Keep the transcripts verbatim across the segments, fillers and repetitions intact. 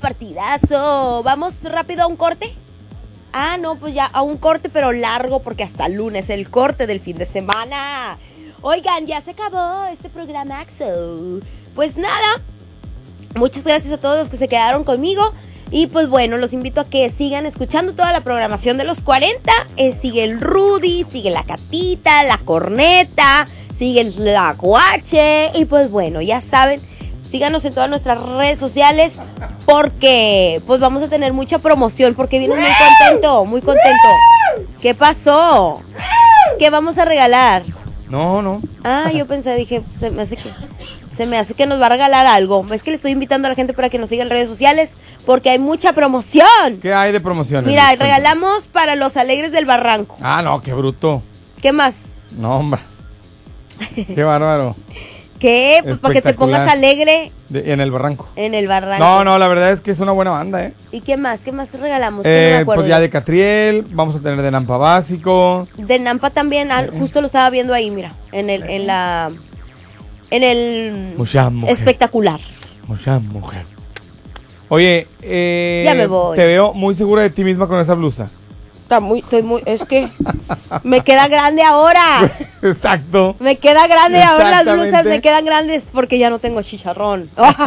partidazo. ¿Vamos rápido a un corte? Ah, no, pues ya a un corte, pero largo, porque hasta el lunes, el corte del fin de semana. Oigan, ya se acabó este programa. Pues nada, muchas gracias a todos los que se quedaron conmigo. Y pues bueno, los invito a que sigan escuchando toda la programación de los cuarenta. Eh, sigue el Rudy, sigue la Catita, la Corneta, sigue el la Guache. Y pues bueno, ya saben, síganos en todas nuestras redes sociales, porque pues vamos a tener mucha promoción, porque vienes muy contento, muy contento. ¿Qué pasó? ¿Qué vamos a regalar? No, no. Ah, yo pensé, dije, se me hace que... Se me hace que nos va a regalar algo. Es que le estoy invitando a la gente para que nos siga en redes sociales, porque hay mucha promoción. ¿Qué hay de promociones? Mira, regalamos para los Alegres del Barranco. Ah, no, qué bruto. ¿Qué más? No, hombre. Qué bárbaro. ¿Qué? Pues para que te pongas alegre. De, en el Barranco. En el Barranco. No, no, la verdad es que es una buena banda, ¿eh? ¿Y qué más? ¿Qué más regalamos? Eh, que no me acuerdo. Pues ya de Catriel, vamos a tener de Nampa Básico. De Nampa también, ah, justo lo estaba viendo ahí, mira, en el, en la... En el Mucha mujer. Espectacular. Mucha mujer. Oye, eh, ya me voy. Te veo muy segura de ti misma con esa blusa. Está muy, estoy muy, es que me queda grande ahora. Exacto. Me queda grande ahora, las blusas me quedan grandes porque ya no tengo chicharrón.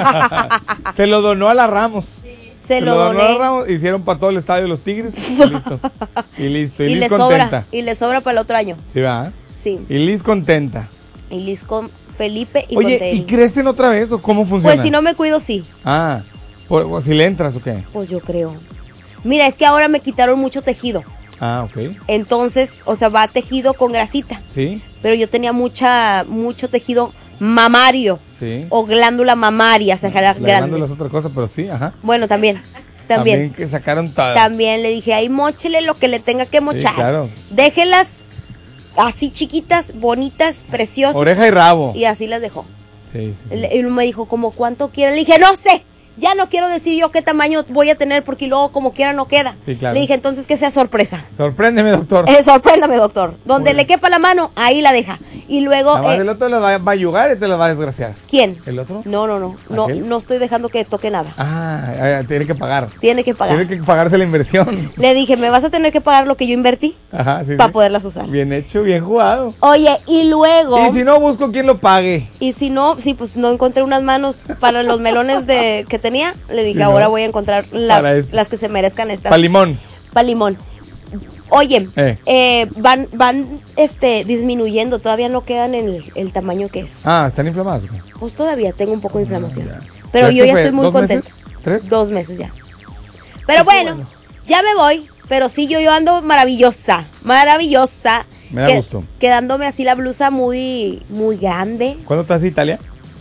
Se lo donó a la Ramos. Sí. Se, Se lo, lo doné. donó a la Ramos, hicieron para todo el estadio de los Tigres. Y listo. Y listo. Y, y Liz le contenta. sobra. Y le sobra para el otro año. Sí, va. Sí. Y Liz contenta. Y Liz con Felipe y Oye, con Teddy. ¿y crecen otra vez o cómo funciona? Pues si no me cuido, sí. Ah, ¿o si le entras o qué? Pues yo creo. Mira, es que ahora me quitaron mucho tejido. Ah, ok. Entonces, o sea, va tejido con grasita. Sí. Pero yo tenía mucha, mucho tejido mamario. Sí. O glándula mamaria, o sea, la grande. glándula es otra cosa, pero sí, ajá. Bueno, también. También. También que sacaron todo. También le dije, ahí móchele lo que le tenga que mochar. Sí, claro. Déjelas así chiquitas, bonitas, preciosas. Oreja y rabo. Y así las dejó. Sí, sí, sí. Y él me dijo, ¿cómo cuánto quiere? Le dije, no sé. Ya no quiero decir yo qué tamaño voy a tener, porque luego como quiera no queda. Sí, claro. Le dije, entonces que sea sorpresa. Sorpréndeme, doctor. Eh, sorpréndame, doctor. Donde Muy le quepa la mano, ahí la deja. Y luego... Además, eh, el otro le va, va a ayudar y te lo va a desgraciar. ¿Quién? ¿El otro? No, no, no. No, ¿Aquel? no estoy dejando que toque nada. Ah, tiene que pagar. Tiene que pagar. Tiene que pagarse la inversión. Le dije, me vas a tener que pagar lo que yo invertí Ajá, sí, para sí. poderlas usar. Bien hecho, bien jugado. Oye, y luego... Y si no, busco quien lo pague. Y si no, sí, pues no encontré unas manos para los melones de que tenía. Le dije, Sí, ahora no. voy a encontrar Para las, esto. las que se merezcan estas. Pa' limón. Pa' limón. Oye, Eh. eh, van, van este, disminuyendo, todavía no quedan en el, el tamaño que es. Ah, ¿están inflamados? ¿O qué? Pues todavía tengo un poco de inflamación. Ya. Pero ¿Ya yo qué ya fue? estoy muy ¿Dos contenta. meses? ¿Tres? Dos meses ya. Pero Qué bueno, bueno. ya me voy. Pero sí, yo, yo ando maravillosa, maravillosa. Me da Que- gusto. Quedándome así la blusa muy, muy grande. ¿Cuándo estás en Italia?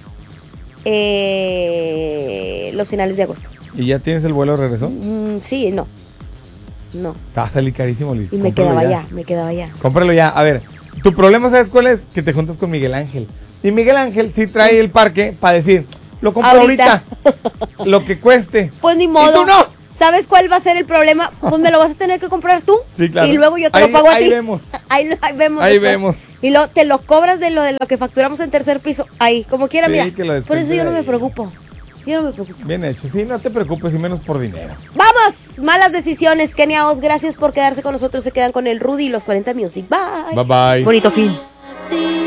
Eh, los finales de agosto. ¿Y ya tienes el vuelo de regreso? Mm, sí, no. No. Te va a salir carísimo, Liz. Y me Cómpralo quedaba ya. ya, me quedaba ya. Cómpralo ya. A ver, tu problema, ¿sabes cuál es? Que te juntas con Miguel Ángel. Y Miguel Ángel sí trae el parque para decir, lo compro ahorita. Ahorita. Lo que cueste. Pues ni modo. ¿Y tú no? ¿Sabes cuál va a ser el problema? Pues me lo vas a tener que comprar tú. Sí, claro. Y luego yo te Ahí- lo pago a ahí ti. vemos. Ahí, ahí vemos. Ahí después. vemos. Y luego te lo cobras de lo de lo que facturamos en tercer piso. Ahí, como quiera, Sí, mira. que lo Por eso yo no descuenten me ahí. preocupo. Yo no me preocupo. Bien hecho. Sí, no te preocupes y menos por dinero. ¡Vamos! Malas decisiones, Keniaos. Gracias por quedarse con nosotros. Se quedan con el Rudy y los cuarenta Music. Bye. Bye bye. Bonito fin.